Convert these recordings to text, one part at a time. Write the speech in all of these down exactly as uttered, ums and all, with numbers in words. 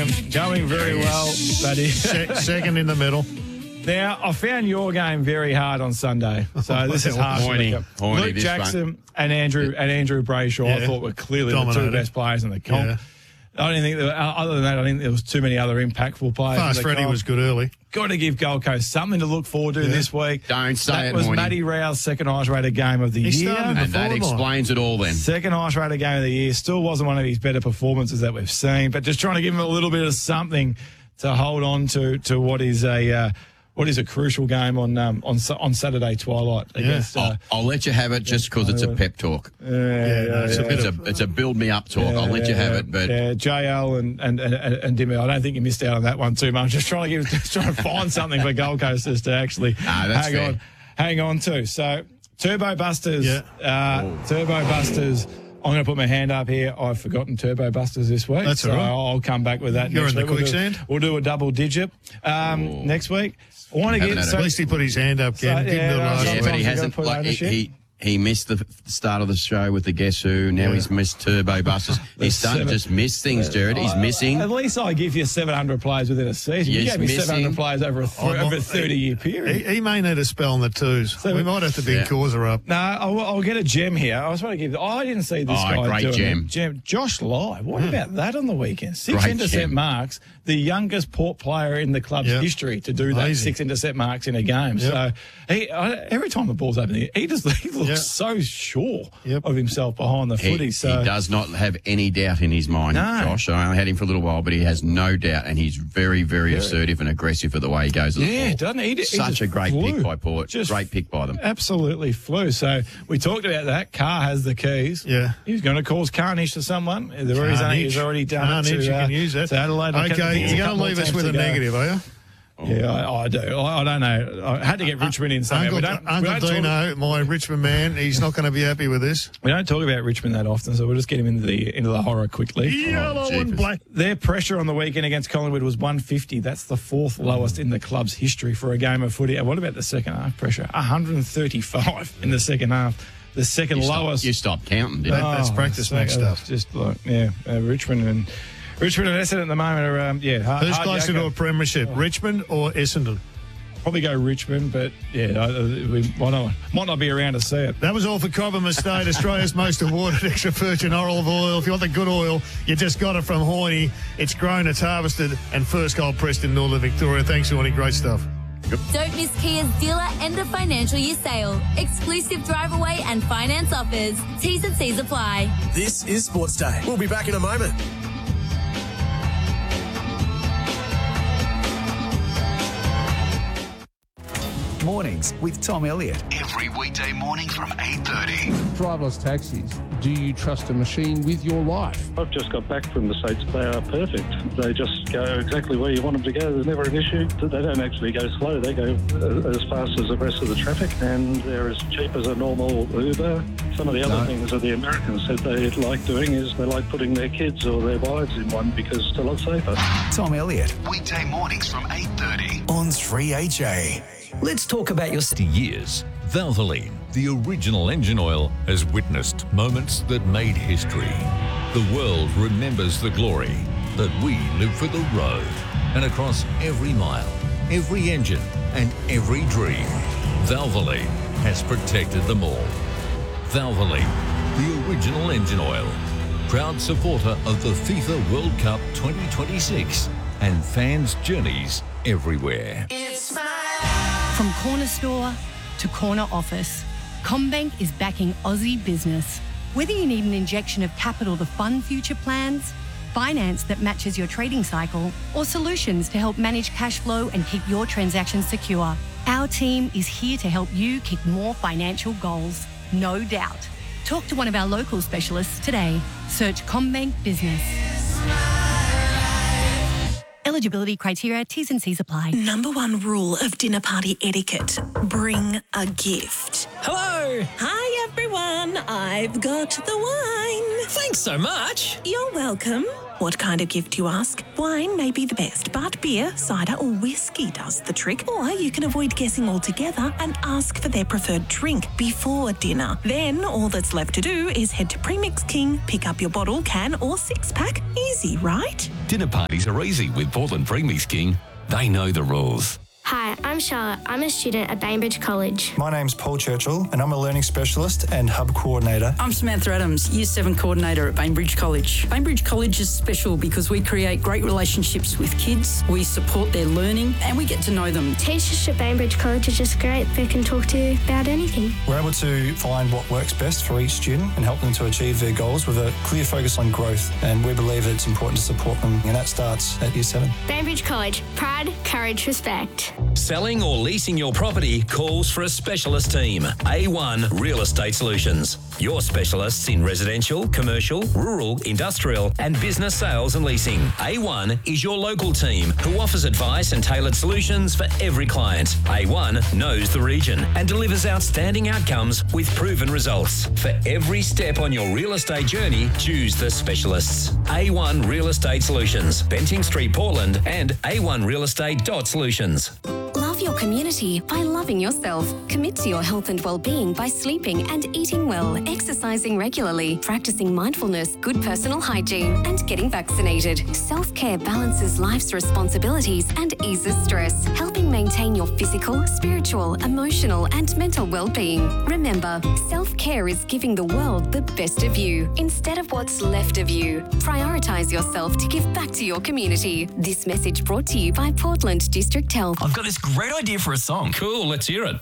going very well, buddy. Se- second in the middle. Now, I found your game very hard on Sunday, so this is hard. Horny. Horny, Luke this Jackson one. and Andrew and Andrew Brayshaw, Yeah. I thought were clearly the Dominated. two best players in the comp. Yeah. I don't think, there, other than that, I think there was too many other impactful players. Fast in the Freddie comp. was good early. Got to give Gold Coast something to look forward to Yeah. this week. Don't say that it, was Horny. Matty Rao's second highest rated game of the He year. started And that forward line. explains it all then. Second highest rated game of the year. Still wasn't one of his better performances that we've seen, but just trying to give him a little bit of something to hold on to to what is a uh, what is a crucial game on um, on Sa- on Saturday twilight against. Uh, I'll, I'll let you have it just because it's a pep talk. yeah, Yeah, no, it's a bit It's of- a it's a build me up talk. I'll let you have it, but yeah, J L and and and, and Dimmy, I don't think you missed out on that one too much. Just trying to give, just trying to find something for Gold Coasters to actually Ah, that's hang fair. on, hang on to. So Turbo Busters, Yeah. uh, Turbo Busters. I'm going to put my hand up here. I've forgotten Turbo Busters this week. That's so all right. I'll come back with that You're next in the week. We'll do- quicksand. We'll do a double digit um, next week. I want to Haven't get had so, a- At least he put his hand up, Ken. So, Give him yeah, the no, last yeah, sometimes but he you gotta hasn't. put Like, he, ownership. he he missed the start of the show with the Guess Who. Now Yeah. he's missed Turbo Busters. He's starting to seven- just miss things, Jared. He's I- missing. At least I give you seven hundred players within a season. You Yes, gave me missing. seven hundred players over a, th- Oh, over a not- thirty-year period. He, he may need a spell on the twos. So- we might have to big Yeah. Causa up. No, I'll, I'll get a gem here. I was trying to give. Oh, I didn't see this Oh, guy great doing gem. it. Gem. Josh Lai. What about that on the weekend? Six Great intercept gem. marks. The youngest Port player in the club's Yeah. history to do that. Amazing. Six intercept marks in a game. Yep. So he, I, every time the ball's open, he, he just he looks Yeah. so sure Yep. of himself behind the He, footy. So he does not have any doubt in his mind, No. Josh. I only had him for a little while, but he has no doubt, and he's very, very assertive and aggressive for the way he goes. At the Yeah, ball. doesn't he? He Such just a great flew. pick by Port. Just great pick by them. Absolutely flew. So we talked about that. Carr has the keys. Yeah. He's going to cause carnage to someone. He's already, done, Carnage. he's already done Carnage, it to, you uh, can use that. to Adelaide. I can't Okay, think it's a you're going couple to of leave us times with a to go. negative, are you? Yeah, I, I do. I, I don't know. I had to get Richmond in somewhere. Uncle, We don't, we, Uncle don't talk, Dino, my Richmond man, he's not going to be happy with this. we don't talk about Richmond that often, so we'll just get him into the into the horror quickly. Yellow and jeepers. black. Their pressure on the weekend against Collingwood was one fifty. That's the fourth lowest in the club's history for a game of footy. And what about the second half pressure? one thirty-five in the second half. The second You stopped, lowest. you stopped counting, didn't you? That- that's Oh, practice so match it's stuff. Just like, yeah, uh, Richmond and Richmond and Essendon at the moment are, um, yeah. Hard, Who's hard closer yakka. to a premiership, Richmond or Essendon? Probably go Richmond, but yeah, I- I- we might not, might not be around to see it. That was all for Cobham Estate, Australia's most awarded extra virgin olive oil. If you want the good oil, you just got it from Horney. It's grown, it's harvested, and first cold pressed in Northern Victoria. Thanks, Horney. Great stuff. Don't miss Kia's dealer end of financial year sale. Exclusive drive away and finance offers. T's and C's apply. This is Sports Day. We'll be back in a moment. Mornings with Tom Elliott. Every weekday morning from eight thirty. Driverless taxis. Do you trust a machine with your life? I've just got back from the States. They are perfect. They just go exactly where you want them to go. There's never an issue. They don't actually go slow. They go as fast as the rest of the traffic, and they're as cheap as a normal Uber. Some of the other No. things that the Americans said they like doing is they like putting their kids or their wives in one because it's a lot safer. Tom Elliott Weekday mornings from eight thirty. on three H A. Let's talk about your sixty years. Valvoline, the original engine oil, has witnessed moments that made history. The world remembers the glory, but we live for the road. And across every mile, every engine, and every dream, Valvoline has protected them all. Valvoline, the original engine oil. Proud supporter of the FIFA World Cup twenty twenty-six and fans' journeys everywhere. From corner store to corner office, CommBank is backing Aussie business. Whether you need an injection of capital to fund future plans, finance that matches your trading cycle, or solutions to help manage cash flow and keep your transactions secure, our team is here to help you kick more financial goals, no doubt. Talk to one of our local specialists today. Search CommBank Business. Eligibility criteria, T's and C's apply. Number one rule of dinner party etiquette, bring a gift. Hello. Hi everyone, I've got the wine. Thanks so much. You're welcome. What kind of gift, you ask? Wine may be the best, but beer, cider or whiskey does the trick. Or you can avoid guessing altogether and ask for their preferred drink before dinner. Then all that's left to do is head to Premix King, pick up your bottle, can or six-pack. Easy, right? Dinner parties are easy with Portland Premix King. They know the rules. Hi, I'm Charlotte. I'm a student at Bainbridge College. My name's Paul Churchill and I'm a Learning Specialist and Hub Coordinator. I'm Samantha Adams, Year seven Coordinator at Bainbridge College. Bainbridge College is special because we create great relationships with kids, we support their learning and we get to know them. Teachers at Bainbridge College are just great. They can talk to you about anything. We're able to find what works best for each student and help them to achieve their goals with a clear focus on growth, and we believe that it's important to support them, and that starts at Year seven. Bainbridge College. Pride, courage, respect. Selling or leasing your property calls for a specialist team. A one Real Estate Solutions. Your specialists in residential, commercial, rural, industrial and business sales and leasing. A one is your local team who offers advice and tailored solutions for every client. A one knows the region and delivers outstanding outcomes with proven results. For every step on your real estate journey, choose the specialists. A one Real Estate Solutions. Benting Street, Portland and a one real estate dot solutions. Love your community by loving yourself. Commit to your health and well-being by sleeping and eating well, exercising regularly, practicing mindfulness, good personal hygiene, and getting vaccinated. Self-care balances life's responsibilities and eases stress, helping maintain your physical, spiritual, emotional, and mental well-being. Remember, self-care is giving the world the best of you instead of what's left of you. Prioritise yourself to give back to your community. This message brought to you by Portland District Health. I've got this great idea for a song. Cool, let's hear it.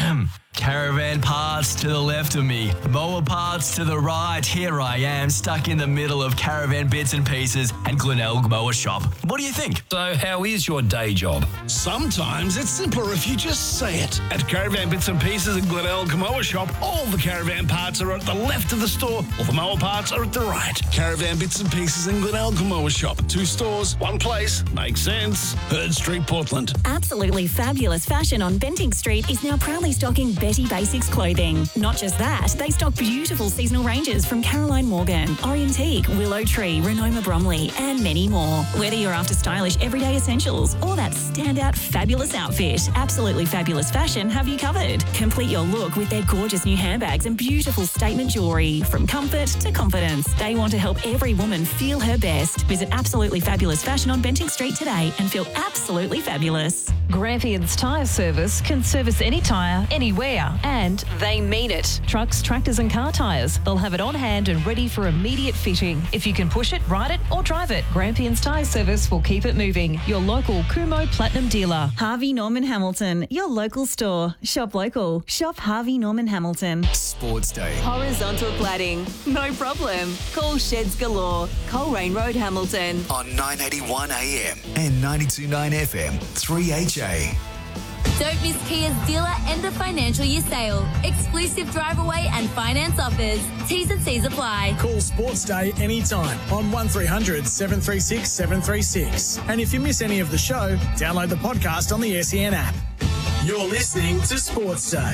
Caravan parts to the left of me, mower parts to the right. Here I am, stuck in the middle of Caravan Bits and Pieces and Glenelg Mower Shop. What do you think? So how is your day job? Sometimes it's simpler if you just say it. At Caravan Bits and Pieces and Glenelg Mower Shop, all the caravan parts are at the left of the store, all the mower parts are at the right. Caravan Bits and Pieces and Glenelg Mower Shop. Two stores, one place. Makes sense. Herd Street, Portland. Absolutely fabulous fashion on Benting Street is now proudly stocking Betty Basics clothing. Not just that, they stock beautiful seasonal ranges from Caroline Morgan, Orientique, Willow Tree, Renoma Bromley, and many more. Whether you're after stylish everyday essentials or that standout fabulous outfit, Absolutely Fabulous Fashion have you covered. Complete your look with their gorgeous new handbags and beautiful statement jewellery. From comfort to confidence, they want to help every woman feel her best. Visit Absolutely Fabulous Fashion on Benting Street today and feel absolutely fabulous. Grampians Tyre Service can service any tyre, anywhere, and they mean it. Trucks, tractors and car tyres. They'll have it on hand and ready for immediate fitting. If you can push it, ride it or drive it, Grampians Tyre Service will keep it moving. Your local Kumo Platinum dealer. Harvey Norman Hamilton, your local store. Shop local. Shop Harvey Norman Hamilton. Sports Day. Horizontal cladding. No problem. Call Sheds Galore. Coleraine Road, Hamilton. On nine eighty-one A M and ninety-two point nine F M, three H A. Don't miss Kia's dealer end of financial year sale. Exclusive drive away and finance offers. T's and C's apply. Call Sports Day anytime on one three hundred seven three six seven three six. And if you miss any of the show, download the podcast on the S E N app. You're listening to Sports Day.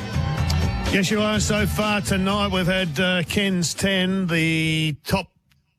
Yes, you are. So far tonight, we've had uh, Ken's ten, the top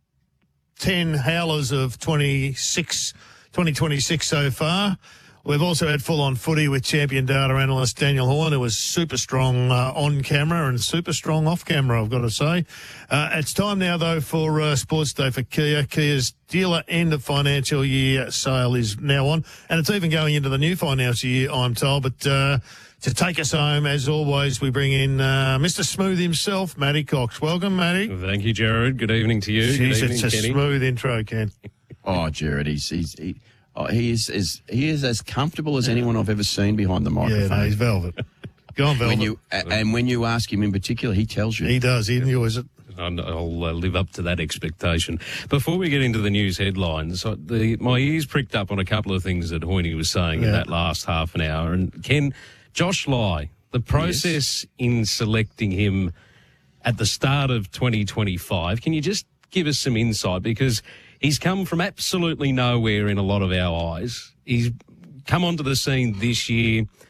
ten howlers of twenty-six, twenty twenty-six so far. We've also had full-on footy with champion data analyst Daniel Horn, who was super strong uh, on camera and super strong off camera, I've got to say. Uh, it's time now, though, for uh, Sports Day for Kia. Kia's dealer end of financial year sale is now on, and it's even going into the new financial year, I'm told. But uh, to take us home, as always, we bring in uh, Mister Smooth himself, Matty Cox. Welcome, Matty. Thank you, Jared. Good evening to you. Jeez, Good evening, it's a Kenny. smooth intro, Ken. Oh, Jared, he's he's he, oh, he is is he is as comfortable as anyone I've ever seen behind the microphone. Yeah, no, he's velvet. Go on, velvet. When you and when you ask him in particular, he tells you. He does. He enjoys it. I'll uh, live up to that expectation. Before we get into the news headlines, I, the, my ears pricked up on a couple of things that Hoynie was saying Yeah. in that last half an hour. And Ken, Josh Lai, the process in selecting him at the start of twenty twenty-five, can you just give us some insight? Because he's come from absolutely nowhere in a lot of our eyes. He's come onto the scene this year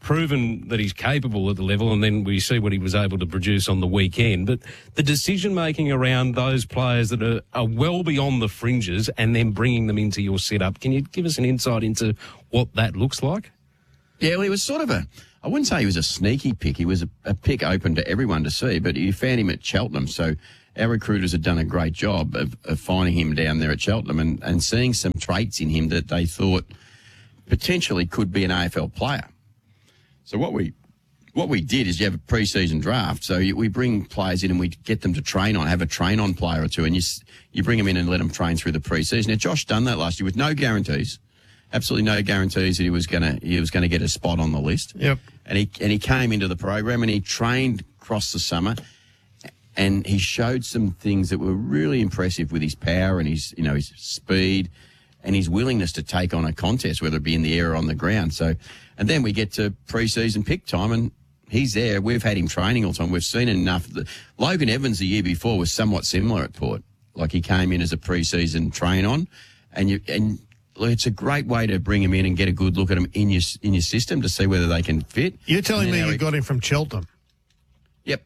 proven that he's capable at the level, and then we see what he was able to produce on the weekend. But the decision-making around those players that are, are well beyond the fringes and then bringing them into your setup, can you give us an insight into what that looks like? Yeah, well, he was sort of a, I wouldn't say he was a sneaky pick. He was a, a pick open to everyone to see, but you found him at Cheltenham. So our recruiters had done a great job of, of finding him down there at Cheltenham and, and seeing some traits in him that they thought potentially could be an A F L player. So what we what we did is you have a pre-season draft. So you, we bring players in and we get them to train on, have a train-on player or two, and you you bring them in and let them train through the pre-season. Now, Josh done that last year with no guarantees, absolutely no guarantees that he was gonna he was gonna get a spot on the list. Yep. And he and he came into the program and he trained across the summer, and he showed some things that were really impressive with his power and his you know his speed and his willingness to take on a contest, whether it be in the air or on the ground. So. And then we get to pre-season pick time, and he's there. We've had him training all the time. We've seen enough. Logan Evans the year before was somewhat similar at Port. Like he came in as a pre-season train-on, and you and it's a great way to bring him in and get a good look at him in your in your system to see whether they can fit. You're telling me you he, got him from Cheltenham? Yep.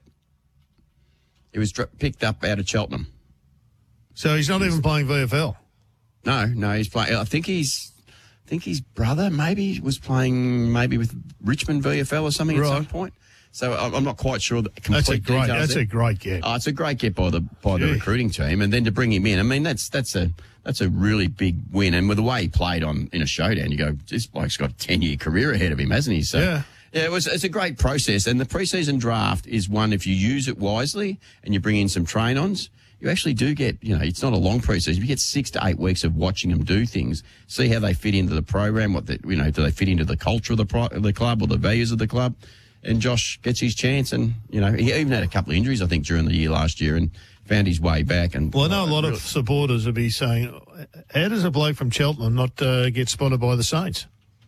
He was dr- picked up out of Cheltenham. So he's not he's, even playing V F L? No, no, he's playing. I think he's. I think his brother maybe was playing maybe with Richmond V F L or something right. at some point. So I'm not quite sure. The complete that's a great. That's there. a great get. Oh, it's a great get by the by Gee. the recruiting team, and then to bring him in. I mean, that's that's a that's a really big win. And with the way he played on in a showdown, you go, this bloke's got a ten year career ahead of him, hasn't he? So yeah. Yeah, it was. It's a great process, and the preseason draft is one if you use it wisely and you bring in some train-ons. You actually do get, you know, it's not a long preseason. You get six to eight weeks of watching them do things, see how they fit into the program, what the, you know, do they fit into the culture of the pro, the club or the values of the club? And Josh gets his chance, and you know, he even had a couple of injuries, I think, during the year last year, and found his way back. And well, I know a lot really, of supporters will be saying, "How does a bloke from Cheltenham not uh, get spotted by the Saints?"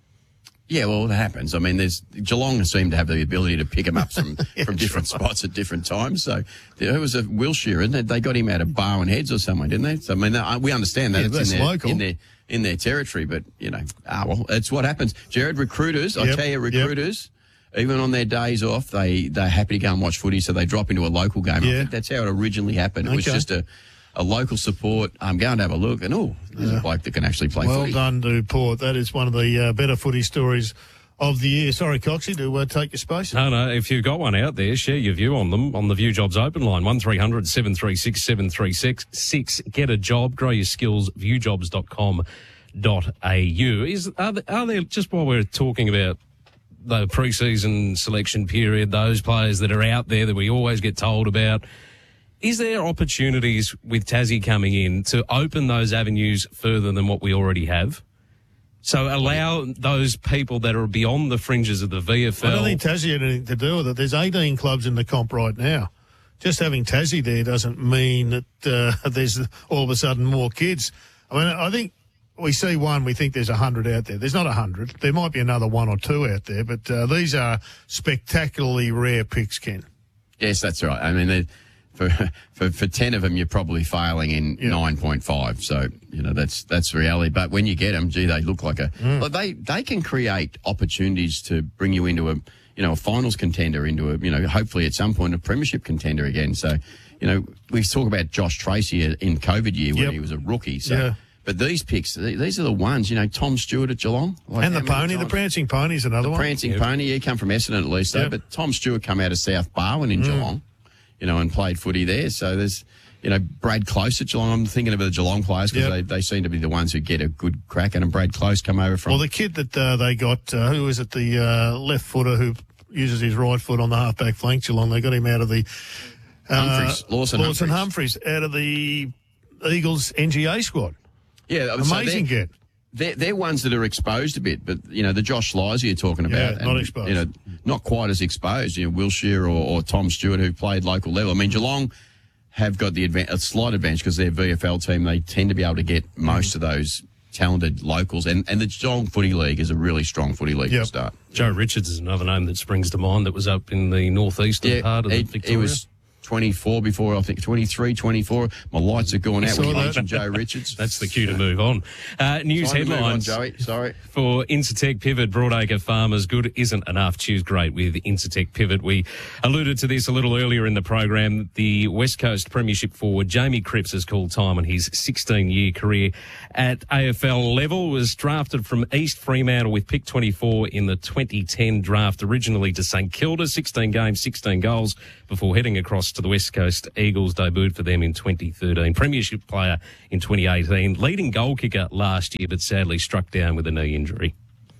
Yeah, well, it happens. I mean, there's Geelong seem to have the ability to pick him up from, yeah, from different sure. spots at different times. So there was a Wilshire, and they got him out of Barwon Heads or somewhere, didn't they? So I mean, we understand that yeah, it's in their, local. in their in their territory, but you know, ah, well, it's what happens. Jared, recruiters, yep. I tell you, recruiters, yep. even on their days off, they they're happy to go and watch footy, so they drop into a local game. Yeah. I think that's how it originally happened. It okay. was just a. A local support. I'm going to have a look, and oh, there's yeah. a bloke that can actually play well footy. Well done to Port. That is one of the uh, better footy stories of the year. Sorry, Coxie, to uh, take your space. No, no, if you've got one out there, share your view on them on the View Jobs open line, one three hundred seven three six seven three six. Get a job, grow your skills, view jobs dot com dot a u. Is, are, there, are there, just while we're talking about the pre-season selection period, those players that are out there that we always get told about, is there opportunities with Tassie coming in to open those avenues further than what we already have? So allow those people that are beyond the fringes of the V F L. I don't think Tassie had anything to do with it. There's eighteen clubs in the comp right now. Just having Tassie there doesn't mean that uh, there's all of a sudden more kids. I mean, I think we see one, we think there's a hundred out there. There's not a hundred. There might be another one or two out there, but uh, these are spectacularly rare picks, Ken. Yes, that's right. I mean, For, for for ten of them, you're probably failing in yeah. nine point five. So, you know, that's that's reality. But when you get them, gee, they look like a... Mm. Well, they, they can create opportunities to bring you into a, you know, a finals contender, into a, you know, hopefully at some point a premiership contender again. So, you know, we talk about Josh Tracy in COVID year when yep. he was a rookie. So, yeah. But these picks, these are the ones, you know, Tom Stewart at Geelong. Like and the pony, the Prancing Pony's another the one. Prancing yep. Pony, he come from Essendon at least, though. Yep. But Tom Stewart come out of South Barwon in mm. Geelong. You know, and played footy there. So there's, you know, Brad Close at Geelong. I'm thinking of the Geelong players because yep. they, they seem to be the ones who get a good crack at them. Brad Close come over from... Well, the kid that uh, they got, uh, who is it, the uh, left footer who uses his right foot on the half-back flank Geelong, they got him out of the... Uh, Humphreys. Lawson, Lawson Humphreys. Humphreys, out of the Eagles N G A squad. Yeah. Amazing so get. They're, they're ones that are exposed a bit, but, you know, the Josh Lyes you're talking about. Yeah, not and, exposed. You know, not quite as exposed. You know, Wilshire or, or Tom Stewart who played local level. I mean, Geelong have got the advan- a slight advantage because their V F L team, they tend to be able to get most of those talented locals. And, and the Geelong Footy League is a really strong footy league yep. to start. Joe Richards is another name that springs to mind that was up in the northeastern yeah, part of he, Victoria. He was, twenty-four before, I think twenty-three, twenty-four. My lights are going out when you that. mentioned Joe Richards. That's the cue to move on. Uh, news Time to move on, headlines. Joey. Sorry. For Incitec Pivot, Broadacre Farmers, good isn't enough. Choose great with Incitec Pivot. We alluded to this a little earlier in the program. The West Coast Premiership forward Jamie Cripps has called time on his sixteen-year career at A F L level. Was drafted from East Fremantle with pick twenty-four in the twenty ten draft, originally to St Kilda. sixteen games, sixteen goals before heading across to the West Coast Eagles. Debuted for them in twenty thirteen. Premiership player in twenty eighteen. Leading goal kicker last year, but sadly struck down with a knee injury.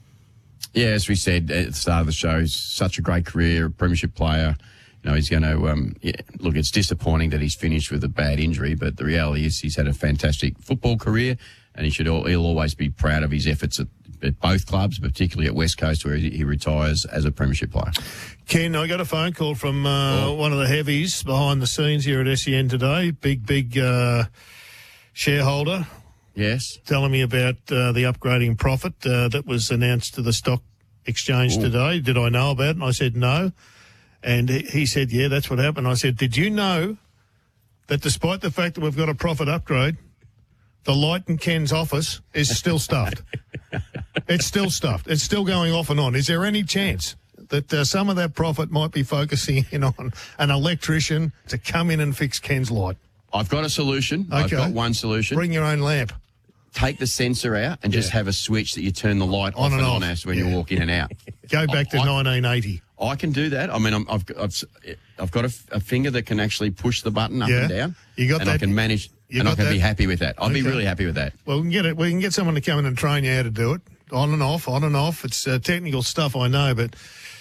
Yeah, as we said at the start of the show, he's such a great career, Premiership player. You know, he's going to, um, yeah, look, it's disappointing that he's finished with a bad injury, but the reality is he's had a fantastic football career, and he should, he'll always be proud of his efforts at, at both clubs, particularly at West Coast, where he, he retires as a Premiership player. Ken, I got a phone call from uh, Oh. one of the heavies behind the scenes here at S E N today. Big, big uh, shareholder. Yes. Telling me about uh, the upgrading profit uh, that was announced to the stock exchange Ooh. today. Did I know about it? And I said no. And he, he said, yeah, that's what happened. I said, did you know that despite the fact that we've got a profit upgrade, the light in Ken's office is still stuffed? It's still stuffed. It's still going off and on. Is there any chance that uh, some of that profit might be focusing in on an electrician to come in and fix Ken's light? I've got a solution. I've Okay. got one solution. Bring your own lamp. Take the sensor out and just have a switch that you turn the light On off and and off. on as when Yeah. you walk in and out. Go back to I- nineteen eighty. I can do that. I mean, I'm, I've, I've, I've got a, a finger that can actually push the button up Yeah. and down. You got and I that- can manage, you and I got can that? be happy with that. I'll be Okay. really happy with that. Well, we can get it. We can get someone to come in and train you how to do it, on and off, on and off. It's uh, technical stuff, I know, but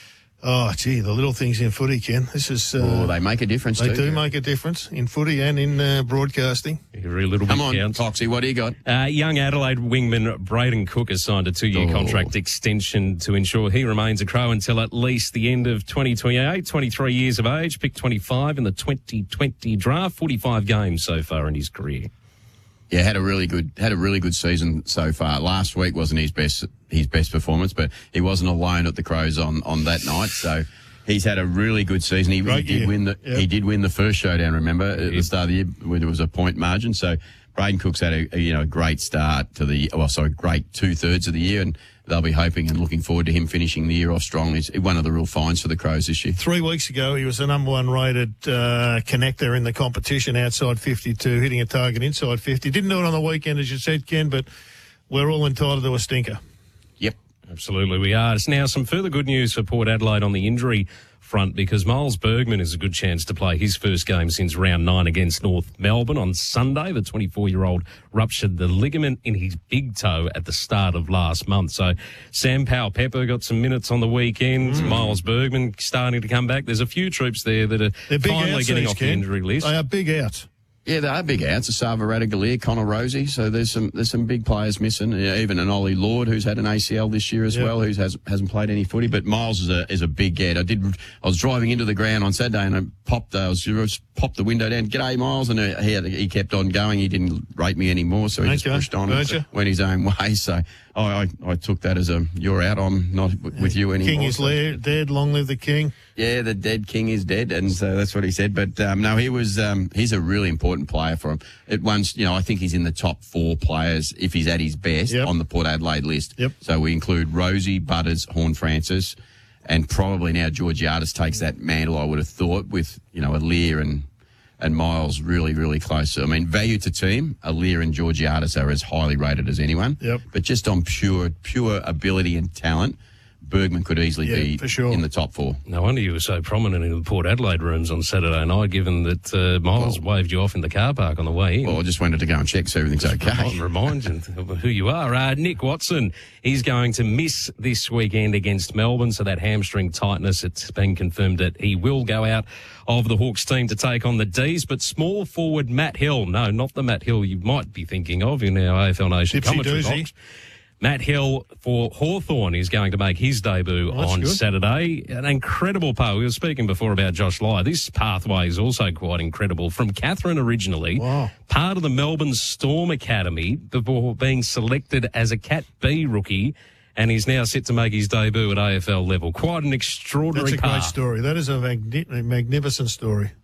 oh, gee, the little things in footy, Ken. This is. Uh, Oh, they make a difference They too. do make a difference in footy and in uh, broadcasting. Every little Come bit on, counts. Foxy, what do you got? Uh, young Adelaide wingman Braden Cook has signed a two-year Oh. contract extension to ensure he remains a Crow until at least the end of twenty twenty-eight. twenty-three years of age, picked twenty-five in the twenty twenty draft, forty-five games so far in his career. Yeah, had a really good had a really good season so far. Last week wasn't his best his best performance, but he wasn't alone at the Crows on, on that night. So he's had a really good season. He, he Great did year. win the Yep. he did win the first showdown. Remember at the start of the year when there was a point margin. So Braden Cook's had a, a you know a great start to the well, sorry, great two thirds of the year, and they'll be hoping and looking forward to him finishing the year off strong. He's one of the real finds for the Crows this year. Three weeks ago, he was the number one rated uh, connector in the competition outside fifty-two, hitting a target inside fifty. Didn't do it on the weekend, as you said, Ken, but we're all entitled to a stinker. Yep. Absolutely, we are. It's now some further good news for Port Adelaide on the injury front because Miles Bergman has a good chance to play his first game since round nine against North Melbourne on Sunday. The twenty-four-year-old ruptured the ligament in his big toe at the start of last month. So Sam Powell-Pepper got some minutes on the weekend. Mm. Miles Bergman starting to come back. There's a few troops there that are They're big finally outs, getting these, off the Ken. injury list. They are big outs. Yeah, they are big outs. Asava Radagalier, Connor Rosie. So there's some there's some big players missing. Yeah, even an Ollie Lord who's had an A C L this year as Yep. well, who has hasn't played any footy. But Miles is a is a big get. I did. I was driving into the ground on Saturday and I popped. Uh, I was just popped the window down. G'day, Miles, and uh, he had, he kept on going. He didn't rate me anymore, so he just Okay. pushed on Weren't and you? went his own way. So I, I I took that as a you're out. I'm not w- with you anymore. King is So- le- dead. Long live the king. yeah, the dead king is dead, and so that's what he said. But um, no, he was um, he's a really important player for him. At once, you know, I think he's in the top four players if he's at his best Yep. on the Port Adelaide list. Yep. So we include Rosie, Butters, Horn-Francis, and probably now Georgiades takes that mantle. I would have thought with you know Alear and and Miles really really close. I mean, value to team, Alear and Georgiades are as highly rated as anyone. Yep. But just on pure pure ability and talent, Bergman could easily Yeah, be for sure. in the top four. No wonder you were so prominent in the Port Adelaide rooms on Saturday night, given that uh, Miles waved you off in the car park on the way in. Well, I just wanted to go and check so everything's okay. Remind, remind you of who you are. Uh, Nick Watson, he's going to miss this weekend against Melbourne, so that hamstring tightness, it's been confirmed that he will go out of the Hawks team to take on the D's. But small forward Matt Hill, no, not the Matt Hill you might be thinking of in our A F L Nation Dipsy commentary doozy. box. Matt Hill for Hawthorn is going to make his debut Oh, that's on good. Saturday. An incredible path. We were speaking before about Josh Lye. This pathway is also quite incredible. From Catherine originally, Wow. part of the Melbourne Storm Academy before being selected as a Cat B rookie, and he's now set to make his debut at A F L level. Quite an extraordinary That's a great path. story. That is a magni- a magnificent story.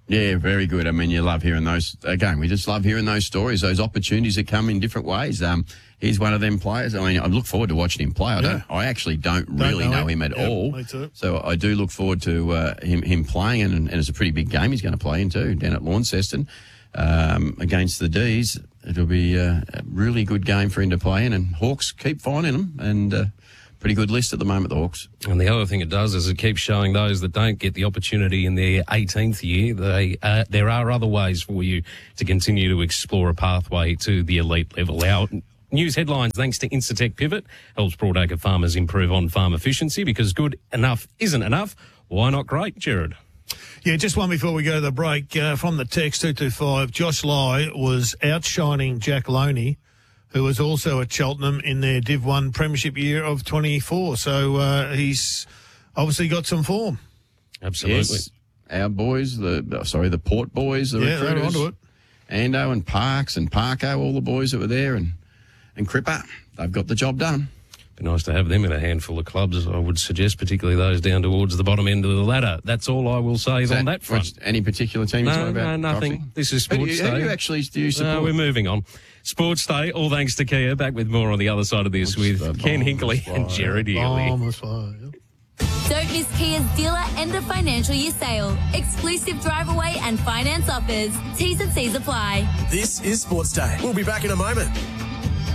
Yeah, very good. I mean, you love hearing those. Again, we just love hearing those stories, those opportunities that come in different ways. Um, he's one of them players. I mean, I look forward to watching him play. I don't. I actually don't really know know him, him. at Yep, all. me too. So I do look forward to uh, him him playing, and, and it's a pretty big game he's going to play in too, down at Launceston um, against the D's. It'll be uh, a really good game for him to play in, and Hawks keep finding him, and uh, pretty good list at the moment, the Hawks. And the other thing it does is it keeps showing those that don't get the opportunity in their eighteenth year, they, uh, there are other ways for you to continue to explore a pathway to the elite level. Our news headlines, thanks to Incitec Pivot, helps broadacre farmers improve on-farm efficiency, because good enough isn't enough. Why not great, Jared? Yeah, just one before we go to the break. Uh, from the text two two five, Josh Lai was outshining Jack Loney, who was also at Cheltenham in their Div one Premiership year of twenty-four. So uh, he's obviously got some form. Absolutely. Yes. Our boys, the sorry, the Port boys, the Yeah, they're recruiters. onto it. Ando and Parks and Parko, all the boys that were there, and, and Cripper, they've got the job done. Be nice to have them in a handful of clubs, I would suggest, particularly those down towards the bottom end of the ladder. That's all I will say Is on that that front. Any particular team you're No, talking about? no, nothing. Coffee? This is Who do Sports you, who Day. do you actually do you support? No, we're moving on. Sports Day, all thanks to Kia. Back with more on the other side of this with Ken Hinkley and Jared Healy. Don't miss Kia's dealer end of financial year sale. Exclusive drive away and finance offers. T's and C's apply. This is Sports Day. We'll be back in a moment.